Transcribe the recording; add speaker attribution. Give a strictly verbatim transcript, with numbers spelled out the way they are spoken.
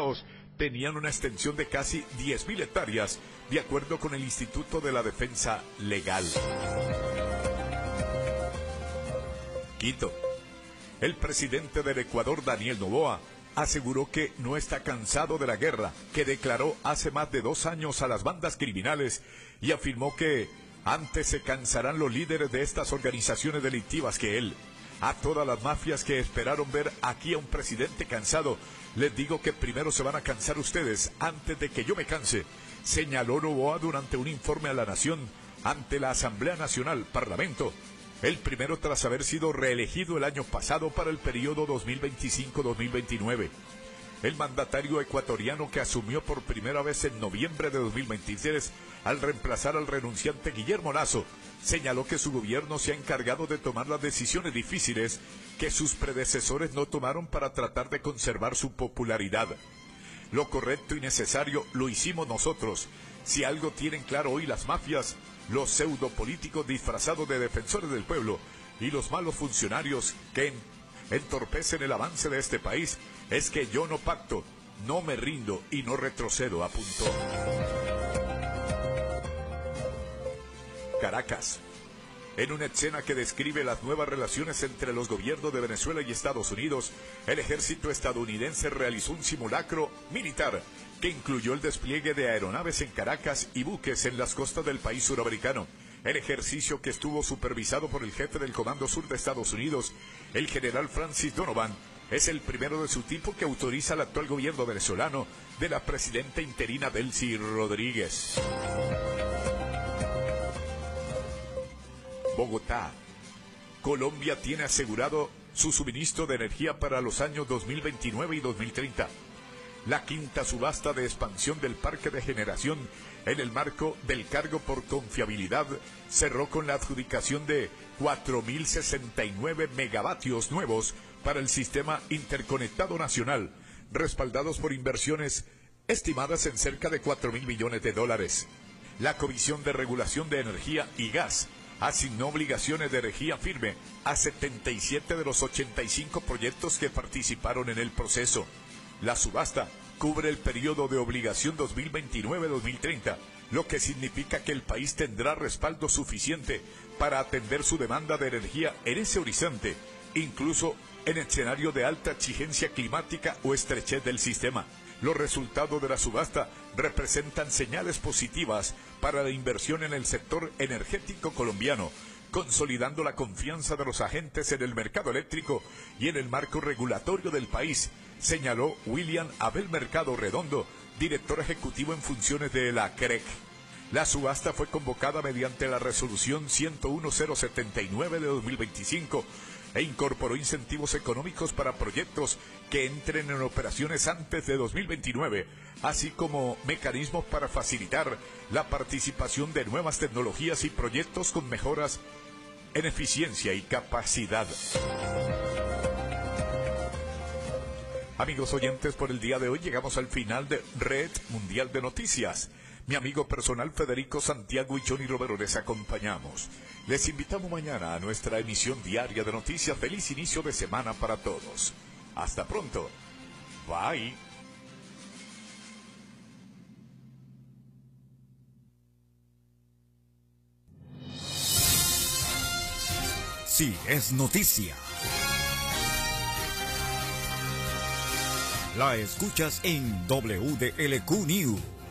Speaker 1: Caraos tenían una extensión de casi diez mil hectáreas, de acuerdo con el Instituto de la Defensa Legal. Quito. El presidente del Ecuador, Daniel Noboa, aseguró que no está cansado de la guerra que declaró hace más de dos años a las bandas criminales y afirmó que antes se cansarán los líderes de estas organizaciones delictivas que él. A todas las mafias que esperaron ver aquí a un presidente cansado, les digo que primero se van a cansar ustedes antes de que yo me canse, señaló Noboa durante un informe a la Nación ante la Asamblea Nacional, Parlamento, el primero tras haber sido reelegido el año pasado para el periodo dos mil veinticinco a dos mil veintinueve. El mandatario ecuatoriano, que asumió por primera vez en noviembre de dos mil veintitrés al reemplazar al renunciante Guillermo Lasso, señaló que su gobierno se ha encargado de tomar las decisiones difíciles que sus predecesores no tomaron para tratar de conservar su popularidad. Lo correcto y necesario lo hicimos nosotros. Si algo tienen claro hoy las mafias, los pseudopolíticos disfrazados de defensores del pueblo y los malos funcionarios que entorpecen el avance de este país, es que yo no pacto, no me rindo y no retrocedo, apuntó. Caracas. En una escena que describe las nuevas relaciones entre los gobiernos de Venezuela y Estados Unidos, el ejército estadounidense realizó un simulacro militar que incluyó el despliegue de aeronaves en Caracas y buques en las costas del país suramericano. El ejercicio, que estuvo supervisado por el jefe del Comando Sur de Estados Unidos, el general Francis Donovan, es el primero de su tipo que autoriza al actual gobierno venezolano de la presidenta interina Delcy Rodríguez. Bogotá. Colombia tiene asegurado su suministro de energía para los años dos mil veintinueve y dos mil treinta. La quinta subasta de expansión del parque de generación en el marco del cargo por confiabilidad cerró con la adjudicación de cuatro mil sesenta y nueve megavatios nuevos para el sistema interconectado nacional, respaldados por inversiones estimadas en cerca de cuatro mil millones de dólares. La Comisión de Regulación de Energía y Gas asignó obligaciones de energía firme a setenta y siete de los ochenta y cinco proyectos que participaron en el proceso. La subasta cubre el periodo de obligación dos mil veintinueve a dos mil treinta, lo que significa que el país tendrá respaldo suficiente para atender su demanda de energía en ese horizonte, incluso en escenario de alta exigencia climática o estrechez del sistema. Los resultados de la subasta representan señales positivas para la inversión en el sector energético colombiano, consolidando la confianza de los agentes en el mercado eléctrico y en el marco regulatorio del país, señaló William Abel Mercado Redondo, director ejecutivo en funciones de la C R E C. La subasta fue convocada mediante la resolución ciento uno punto cero setenta y nueve de dos mil veinticinco e incorporó incentivos económicos para proyectos que entren en operaciones antes de dos mil veintinueve, así como mecanismos para facilitar la participación de nuevas tecnologías y proyectos con mejoras en eficiencia y capacidad. Amigos oyentes, por el día de hoy llegamos al final de Red Mundial de Noticias. Mi amigo personal Federico Santiago y Johnny Romero les acompañamos. Les invitamos mañana a nuestra emisión diaria de noticias. Feliz inicio de semana para todos. Hasta pronto. Bye.
Speaker 2: Sí, es noticia. La escuchas en W D L Q News.